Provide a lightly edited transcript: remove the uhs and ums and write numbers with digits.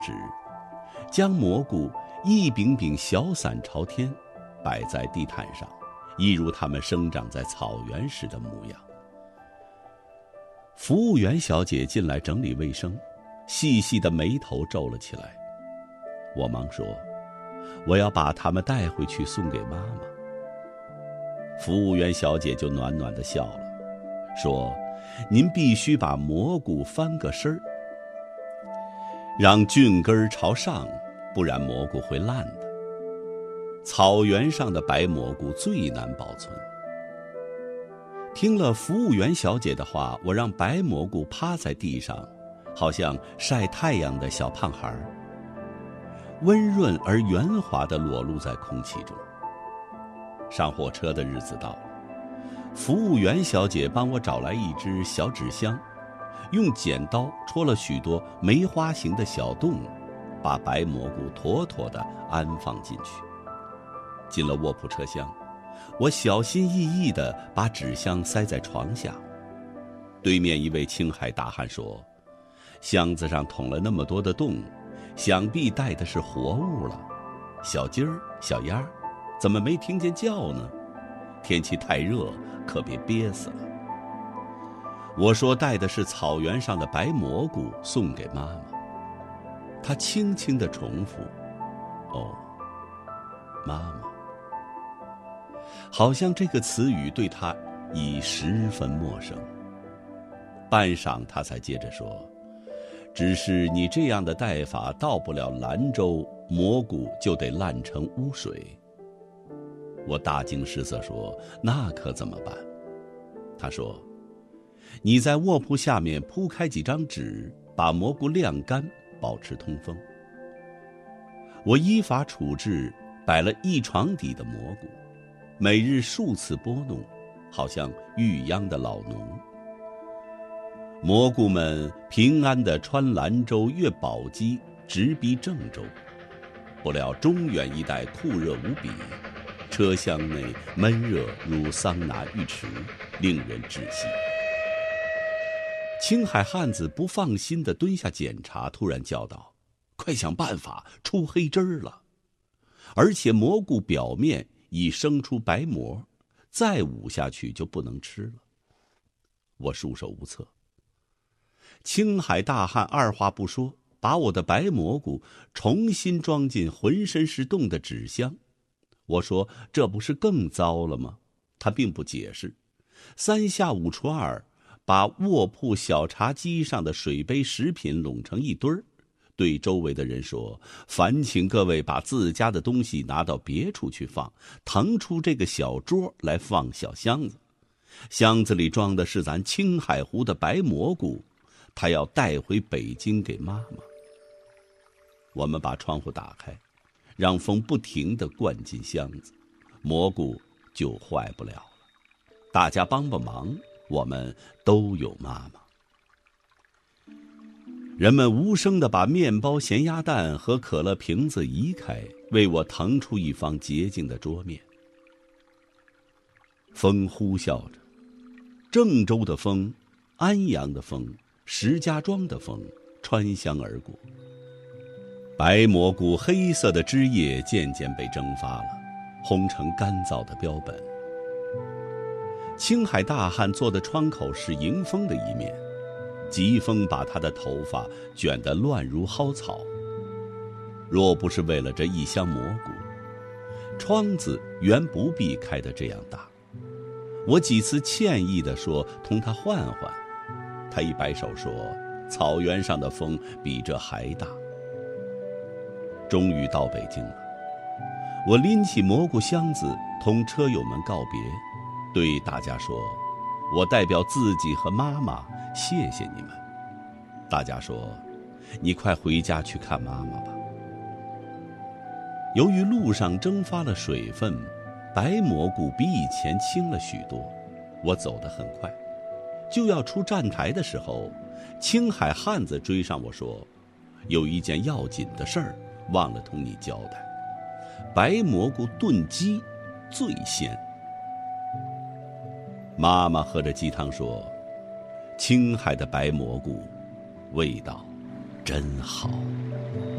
纸，将蘑菇一柄柄小伞朝天，摆在地毯上，一如它们生长在草原时的模样。服务员小姐进来整理卫生，细细的眉头皱了起来。我忙说，我要把它们带回去送给妈妈。服务员小姐就暖暖地笑了，说，您必须把蘑菇翻个身儿，让菌根朝上，不然蘑菇会烂的。草原上的白蘑菇最难保存。听了服务员小姐的话，我让白蘑菇趴在地上，好像晒太阳的小胖孩，温润而圆滑地裸露在空气中。上火车的日子到了，服务员小姐帮我找来一只小纸箱，用剪刀戳了许多梅花形的小洞，把白蘑菇妥妥地安放进去。进了卧铺车厢，我小心翼翼地把纸箱塞在床下。对面一位青海大汉说，箱子上捅了那么多的洞，想必带的是活物了。小鸡儿、小鸭，怎么没听见叫呢？天气太热，可别憋死了。我说带的是草原上的白蘑菇，送给妈妈。她轻轻地重复，哦，妈妈。好像这个词语对她已十分陌生。半晌她才接着说，只是你这样的带法到不了兰州，蘑菇就得烂成污水。我大惊失色说，那可怎么办？他说，你在卧铺下面铺开几张纸，把蘑菇晾干，保持通风。我依法处置，摆了一床底的蘑菇，每日数次拨弄，好像育秧的老农。蘑菇们平安地穿兰州越宝鸡，直逼郑州。不料中原一带酷热无比，车厢内闷热如桑拿浴池，令人窒息。青海汉子不放心地蹲下检查，突然叫道，快想办法，出黑汁儿了！而且蘑菇表面已生出白膜，再捂下去就不能吃了。我束手无策。青海大汉二话不说，把我的白蘑菇重新装进浑身是洞的纸箱。我说，这不是更糟了吗？他并不解释，三下五除二，把卧铺小茶几上的水杯食品拢成一堆儿，对周围的人说，烦请各位把自家的东西拿到别处去放，腾出这个小桌来放小箱子。箱子里装的是咱青海湖的白蘑菇，他要带回北京给妈妈。我们把窗户打开，让风不停地灌进箱子，蘑菇就坏不了了。大家帮帮忙，我们都有妈妈。人们无声地把面包、咸鸭蛋和可乐瓶子移开，为我腾出一方洁净的桌面。风呼啸着，郑州的风，安阳的风，石家庄的风穿箱而过。白蘑菇黑色的汁液渐渐被蒸发了，烘成干燥的标本。青海大汉坐的窗口是迎风的一面，疾风把他的头发卷得乱如蒿草。若不是为了这一箱蘑菇，窗子原不必开得这样大。我几次歉意地说同他换换，他一摆手说，草原上的风比这还大。终于到北京了，我拎起蘑菇箱子同车友们告别，对大家说，我代表自己和妈妈谢谢你们。大家说，你快回家去看妈妈吧。由于路上蒸发了水分，白蘑菇比以前轻了许多，我走得很快。就要出站台的时候，青海汉子追上我说，有一件要紧的事儿忘了同你交代，白蘑菇炖鸡最鲜。妈妈喝着鸡汤说，青海的白蘑菇味道真好。